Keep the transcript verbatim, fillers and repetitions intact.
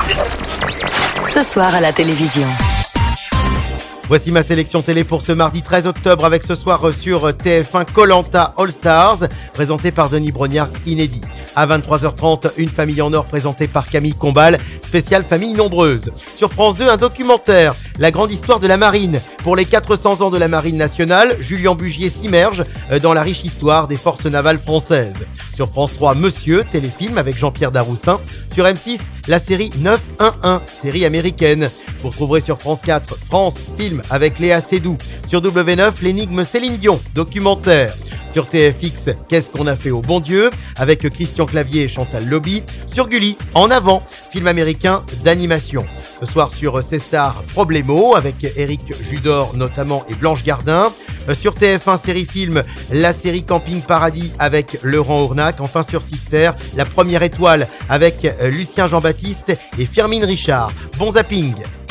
Ce soir à la télévision. Voici ma sélection télé pour ce mardi treize octobre avec ce soir sur T F un Koh Lanta All Stars, présenté par Denis Brognard, inédit. À vingt-trois heures trente, Une famille en or présentée par Camille Combal, spéciale famille nombreuse. Sur France deux, un documentaire, La grande histoire de la marine. Pour les quatre cents ans de la marine nationale, Julien Bugier s'immerge dans la riche histoire des forces navales françaises. Sur France trois, Monsieur, téléfilm avec Jean-Pierre Daroussin. Sur M six, la série neuf un un, série américaine. Vous retrouverez sur France quatre, France, film avec Léa Seydoux. Sur W neuf, l'énigme Céline Dion, documentaire. Sur T F X, Qu'est-ce qu'on a fait au bon Dieu, avec Christian Clavier et Chantal Lobby. Sur Gulli, En avant, film américain d'animation. Ce soir sur C-Star, Problemo, avec Éric Judor notamment et Blanche Gardin. Sur T F un, série film, la série Camping Paradis avec Laurent Ournac. Enfin sur Sister, La première étoile avec Lucien Jean-Baptiste et Firmin Richard. Bon zapping!